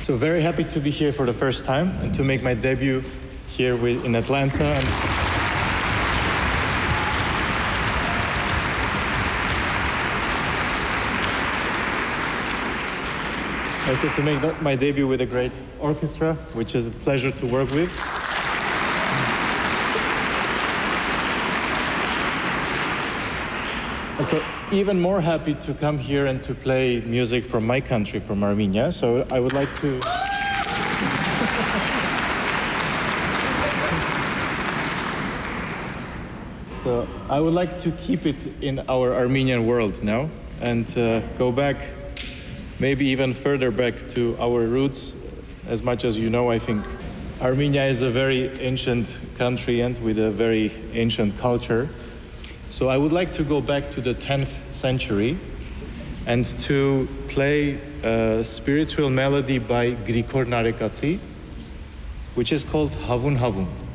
So very happy to be here for the first time and to make my debut here in Atlanta. Also to make my debut with a great orchestra, which is a pleasure to work with. So even more happy to come here and to play music from my country, from Armenia. So I would like to... So I would like to keep it in our Armenian world now and go back, maybe even further back to our roots. As much as you know, I think Armenia is a very ancient country and with a very ancient culture. So I would like to go back to the 10th century and to play a spiritual melody by Grigor Narekatsi, which is called Havun Havun.